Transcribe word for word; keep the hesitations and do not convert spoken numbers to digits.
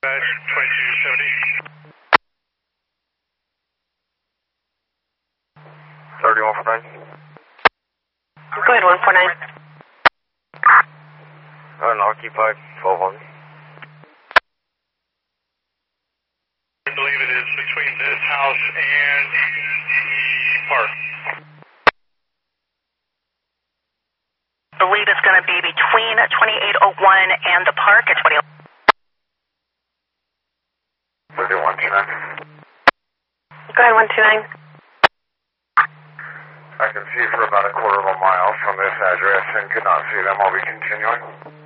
twenty-two seventy. thirty-one four nine. Go ahead, one four nine. Unoccupied, twelve one. I believe it is between this house and the park. I believe it's going to be between twenty-eight oh one and the park at twenty. thirty-one two nine. Go ahead, one two nine. I can see for about a quarter of a mile from this address and could not see them. I'll be continuing.